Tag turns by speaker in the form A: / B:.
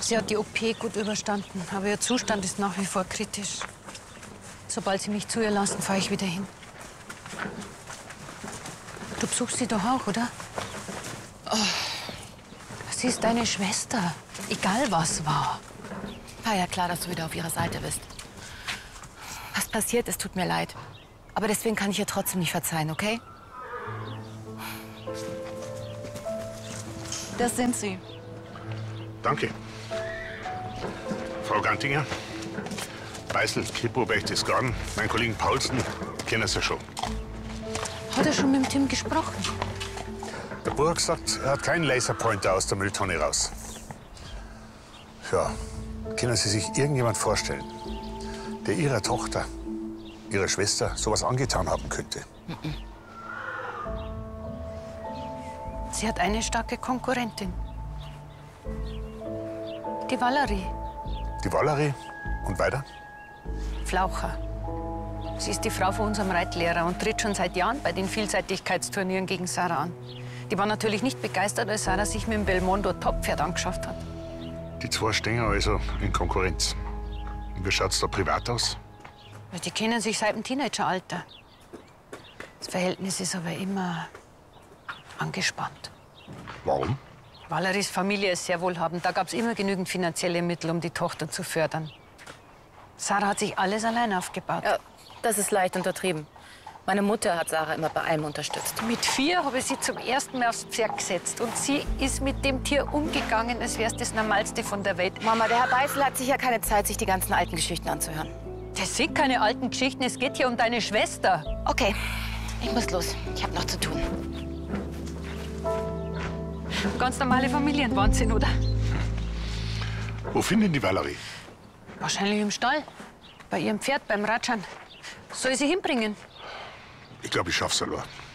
A: Sie hat die OP gut überstanden, aber ihr Zustand ist nach wie vor kritisch. Sobald Sie mich zu ihr lassen, fahre ich wieder hin. Du besuchst sie doch auch, oder? Oh. Sie ist deine Schwester, egal was war.
B: War ja klar, dass du wieder auf ihrer Seite bist. Was passiert ist, tut mir leid. Aber deswegen kann ich ihr trotzdem nicht verzeihen, okay?
C: Das sind sie.
D: Danke. Frau Gantinger, Beißl, Kripo, Berchtesgaden, mein Kollegen Paulsen kennen Sie schon.
A: Hat er schon mit dem Tim gesprochen?
D: Der Burg sagt, er hat keinen Laserpointer aus der Mülltonne raus. Ja, können Sie sich irgendjemand vorstellen, der Ihrer Tochter, Ihrer Schwester sowas angetan haben könnte?
A: Sie hat eine starke Konkurrentin. Die Valerie.
D: Die Valerie? Und weiter?
A: Flaucher. Sie ist die Frau von unserem Reitlehrer und tritt schon seit Jahren bei den Vielseitigkeitsturnieren gegen Sarah an. Die war natürlich nicht begeistert, als Sarah sich mit dem Belmondo Top-Pferd angeschafft hat.
D: Die zwei stehen also in Konkurrenz. Und wie schaut's da privat aus?
A: Die kennen sich seit dem Teenageralter. Das Verhältnis ist aber immer angespannt.
D: Warum?
A: Valeries Familie ist sehr wohlhabend. Da gab es immer genügend finanzielle Mittel, um die Tochter zu fördern. Sarah hat sich alles allein aufgebaut.
B: Ja, das ist leicht untertrieben. Meine Mutter hat Sarah immer bei allem unterstützt.
A: Mit 4 habe ich sie zum ersten Mal aufs Pferd gesetzt. Und sie ist mit dem Tier umgegangen, als wäre es das Normalste von der Welt.
B: Mama, der Herr Beißl hat sicher keine Zeit, sich die ganzen alten Geschichten anzuhören.
A: Das sind keine alten Geschichten, es geht hier um deine Schwester.
B: Okay, ich muss los. Ich habe noch zu tun.
A: Ganz normale Familienwahnsinn, oder?
D: Wo finden die Valerie?
A: Wahrscheinlich im Stall. Bei ihrem Pferd, beim Ratschan. Soll ich sie hinbringen?
D: Ich glaube, ich schaff's allein.